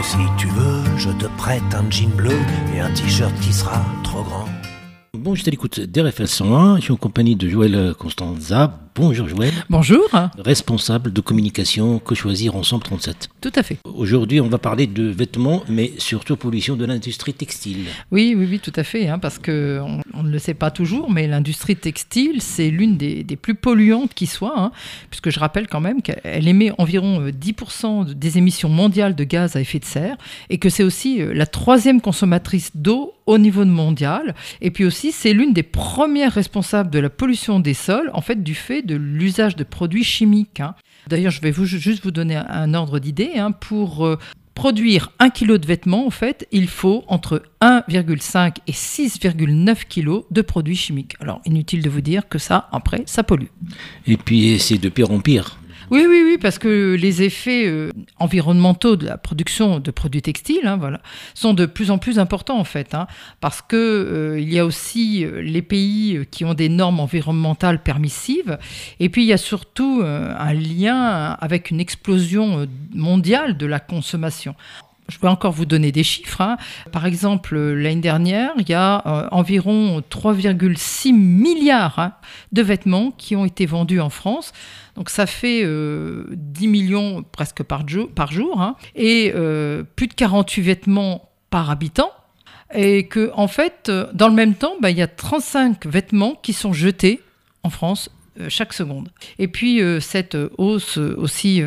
Si tu veux, je te prête un jean bleu et un t-shirt qui sera trop grand. Bon, je t'écoute d'RFL 101, je suis en compagnie de Joël Constanza. Bonjour Joël. Bonjour. Responsable de communication Que Choisir Ensemble 37. Tout à fait. Aujourd'hui, on va parler de vêtements, mais surtout pollution de l'industrie textile. Oui, tout à fait, parce qu'on ne le sait pas toujours, mais l'industrie textile, c'est l'une des plus polluantes qui soit, puisque je rappelle quand même qu'elle émet environ 10% des émissions mondiales de gaz à effet de serre, et que c'est aussi la troisième consommatrice d'eau au niveau mondial, et puis aussi c'est l'une des premières responsables de la pollution des sols, en fait du fait de l'usage de produits chimiques. D'ailleurs, je vais juste vous donner un ordre d'idée. Pour produire 1 kg de vêtements, en fait, il faut entre 1,5 et 6,9 kg de produits chimiques. Alors, inutile de vous dire que ça, après, ça pollue. Et puis, c'est de pire en pire. Oui, parce que les effets environnementaux de la production de produits textiles sont de plus en plus importants en fait, parce que il y a aussi les pays qui ont des normes environnementales permissives, et puis il y a surtout un lien avec une explosion mondiale de la consommation. Je peux encore vous donner des chiffres. Par exemple, l'année dernière, il y a environ 3,6 milliards de vêtements qui ont été vendus en France. Donc ça fait 10 millions presque par jour, et plus de 48 vêtements par habitant. Et que, en fait, dans le même temps, il y a 35 vêtements qui sont jetés en France chaque seconde. Et puis cette hausse aussi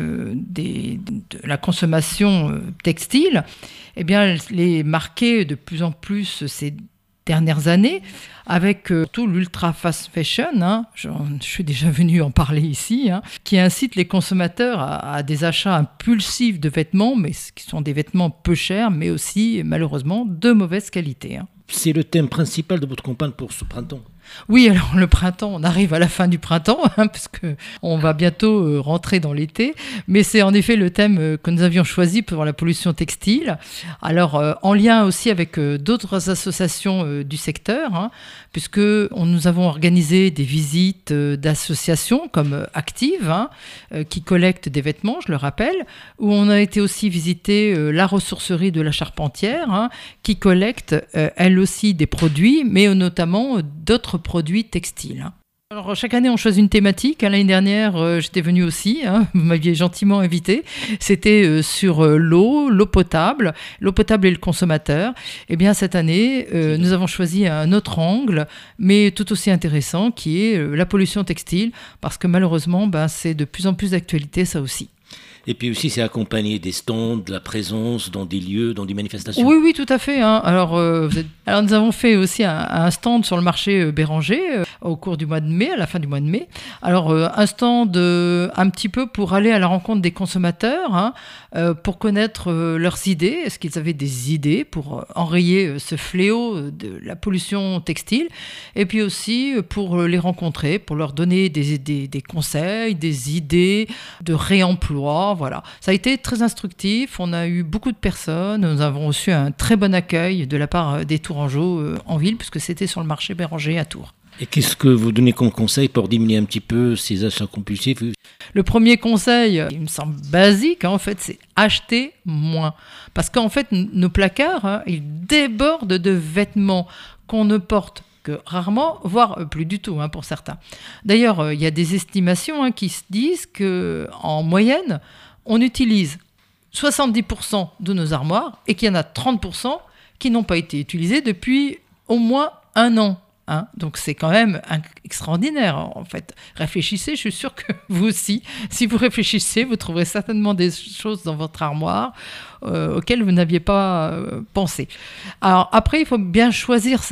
de la consommation textile, elle est marquée de plus en plus ces dernières années avec tout l'ultra fast fashion, je suis déjà venu en parler ici, qui incite les consommateurs à des achats impulsifs de vêtements, mais qui sont des vêtements peu chers, mais aussi malheureusement de mauvaise qualité. C'est le thème principal de votre campagne pour ce printemps. Oui, alors le printemps, on arrive à la fin du printemps, parce qu'on va bientôt rentrer dans l'été, mais c'est en effet le thème que nous avions choisi pour la pollution textile. Alors, en lien aussi avec d'autres associations du secteur, puisque nous avons organisé des visites d'associations comme Active, qui collectent des vêtements, je le rappelle, où on a été aussi visiter la ressourcerie de la Charpentière, qui collecte elle aussi des produits, mais notamment d'autres produits textiles. Alors, chaque année, on choisit une thématique. L'année dernière, j'étais venue aussi, vous m'aviez gentiment invité. C'était sur l'eau potable et le consommateur. Eh bien, cette année, nous avons choisi un autre angle, mais tout aussi intéressant, qui est la pollution textile, parce que malheureusement, c'est de plus en plus d'actualité, ça aussi. Et puis aussi, c'est accompagné des stands, de la présence dans des lieux, dans des manifestations. Oui, tout à fait. Alors, nous avons fait aussi un stand sur le marché Béranger au cours du mois de mai, à la fin du mois de mai. Alors, un stand un petit peu pour aller à la rencontre des consommateurs, pour connaître leurs idées. Est-ce qu'ils avaient des idées pour enrayer ce fléau de la pollution textile? Et puis aussi pour les rencontrer, pour leur donner des conseils, des idées de réemploi. Voilà. Ça a été très instructif, on a eu beaucoup de personnes, nous avons reçu un très bon accueil de la part des Tourangeaux en ville, puisque c'était sur le marché Béranger à Tours. Et qu'est-ce que vous donnez comme conseil pour diminuer un petit peu ces achats compulsifs? Le premier conseil, il me semble basique, en fait, c'est acheter moins. Parce qu'en fait, nos placards, ils débordent de vêtements qu'on ne porte que rarement, voire plus du tout pour certains. D'ailleurs, il y a des estimations qui se disent qu'en moyenne, on utilise 70% de nos armoires et qu'il y en a 30% qui n'ont pas été utilisés depuis au moins 1 an. Donc c'est quand même extraordinaire en fait. Réfléchissez, je suis sûre que vous aussi, si vous réfléchissez, vous trouverez certainement des choses dans votre armoire auxquelles vous n'aviez pas pensé. Alors après, il faut bien choisir ça.